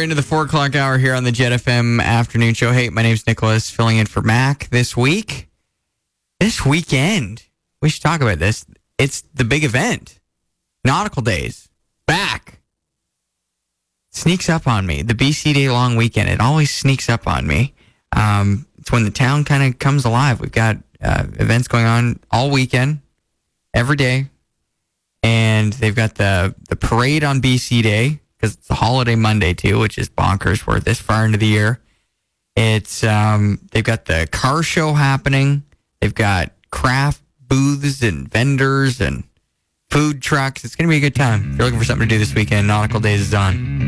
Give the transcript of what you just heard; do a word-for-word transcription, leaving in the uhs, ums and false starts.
into the four o'clock hour here on the Jet F M afternoon show. Hey, my name's Nicholas, filling in for Mac this week. This weekend, we should talk about this. It's the big event. Nautical Days. Back. Sneaks up on me. The B C Day long weekend. It always sneaks up on me. Um, it's when the town kind of comes alive. We've got uh, events going on all weekend, every day. And they've got the, the parade on B C Day, because it's a holiday Monday too, which is bonkers. We're this far into the year. It's um, they've got the car show happening. They've got craft booths and vendors and food trucks. It's going to be a good time. If you're looking for something to do this weekend, Nautical Days is on.